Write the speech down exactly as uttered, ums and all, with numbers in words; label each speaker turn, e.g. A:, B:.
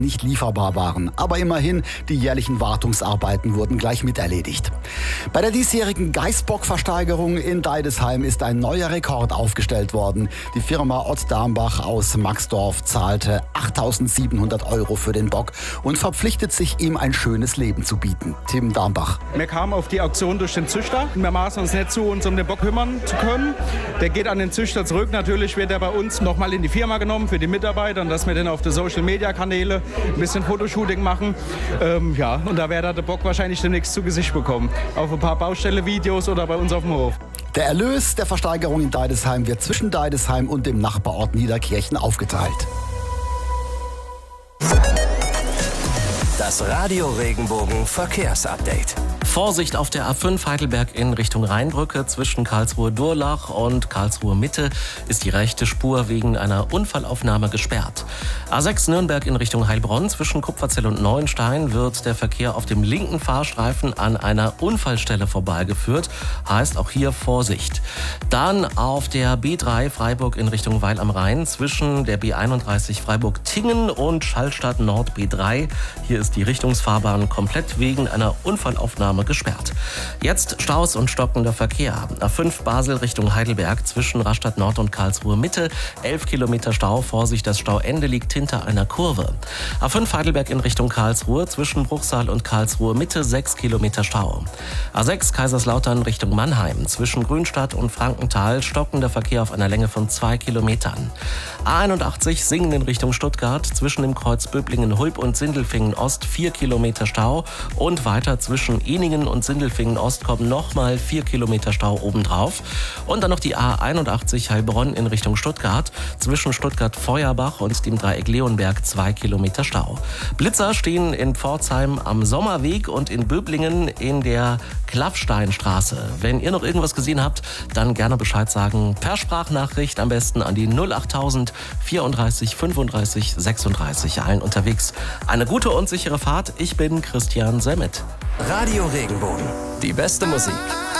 A: nicht lieferbar waren. Aber immerhin, die jährlichen Wartungsarbeiten wurden gleich miterledigt. Bei der diesjährigen Geißbock-Versteigerung in Deidesheim ist ein neuer Rekord aufgestellt worden. Die Firma Ott Darmbach aus Maxdorf zahlte achttausendsiebenhundert Euro für den Bock und verpflichtet sich, ihm ein schönes Leben zu bieten. Tim Darmbach.
B: Wir kamen auf die Auktion durch den Züchter. Wir maßen uns nicht zu, uns um den Bock kümmern zu können. Der geht an den Züchter zurück. Natürlich wird er bei uns nochmal in die Firma genommen für die Mitarbeiter und dass wir dann auf die Social-Media-Kanäle ein bisschen Fotoshooting machen. Ähm, ja, und da wird der Bock wahrscheinlich demnächst zu Gesicht bekommen. Auf ein paar Baustelle-Videos oder bei uns auf dem Hof.
A: Der Erlös der Versteigerung in Deidesheim wird zwischen Deidesheim und dem Nachbarort Niederkirchen aufgeteilt.
C: Das Radio Regenbogen Verkehrsupdate.
D: Vorsicht auf der A fünf Heidelberg in Richtung Rheinbrücke. Zwischen Karlsruhe-Durlach und Karlsruhe-Mitte ist die rechte Spur wegen einer Unfallaufnahme gesperrt. A sechs Nürnberg in Richtung Heilbronn. Zwischen Kupferzell und Neuenstein wird der Verkehr auf dem linken Fahrstreifen an einer Unfallstelle vorbeigeführt. Heißt auch hier Vorsicht. Dann auf der B drei Freiburg in Richtung Weil am Rhein. Zwischen der B einunddreißig Freiburg-Tingen und Schallstadt Nord B drei. Hier ist die Richtungsfahrbahn komplett wegen einer Unfallaufnahme gesperrt. Jetzt Staus und stockender Verkehr. A fünf Basel Richtung Heidelberg zwischen Rastatt Nord und Karlsruhe Mitte. elf Kilometer Stau. Vorsicht, das Stauende liegt hinter einer Kurve. A fünf Heidelberg in Richtung Karlsruhe zwischen Bruchsal und Karlsruhe Mitte. sechs Kilometer Stau. A sechs Kaiserslautern Richtung Mannheim zwischen Grünstadt und Frankenthal. Stockender Verkehr auf einer Länge von zwei Kilometern. A einundachtzig Singen in Richtung Stuttgart zwischen dem Kreuz Böblingen-Hulb und Sindelfingen Ost. vier Kilometer Stau. Und weiter zwischen Eningen und Sindelfingen Ost kommen nochmal vier Kilometer Stau obendrauf. Und dann noch die A einundachtzig Heilbronn in Richtung Stuttgart. Zwischen Stuttgart-Feuerbach und dem Dreieck Leonberg zwei Kilometer Stau. Blitzer stehen in Pforzheim am Sommerweg und in Böblingen in der Klaffsteinstraße. Wenn ihr noch irgendwas gesehen habt, dann gerne Bescheid sagen. Per Sprachnachricht am besten an die null achttausend vierunddreißig fünfunddreißig sechsunddreißig. Allen unterwegs eine gute und sichere Fahrt. Ich bin Christian Semmet.
C: Radio Regenbogen. Die beste Musik.